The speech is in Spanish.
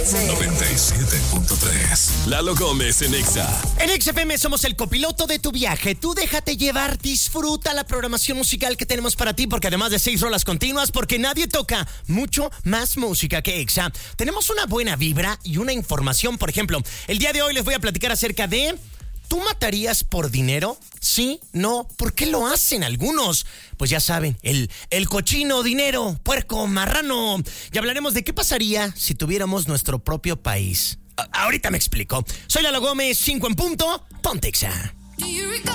97.3. Lalo Gómez en Exa. En XFM somos el copiloto de tu viaje. Tú déjate llevar, disfruta la programación musical que tenemos para ti, porque además de 6 rolas continuas, porque nadie toca mucho más música que Exa, tenemos una buena vibra y una información. Por ejemplo, el día de hoy les voy a platicar acerca de... ¿Tú matarías por dinero? ¿Sí? ¿No? ¿Por qué lo hacen algunos? Pues ya saben, el cochino dinero, puerco, marrano. Y hablaremos de qué pasaría si tuviéramos nuestro propio país. Ahorita me explico. Soy Lalo Gómez, 5 en punto, ponte Exa.